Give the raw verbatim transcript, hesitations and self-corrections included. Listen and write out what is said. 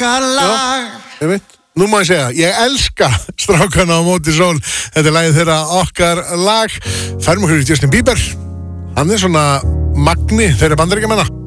okkar lag. Ég veit, nú má ég segja, ég elska Strákana á móti sól. Þetta er lagið þeirra Okkar lag. Færum okkur í Justin Bieber. Hann er svona magni þeirra Bandaríkjamanna.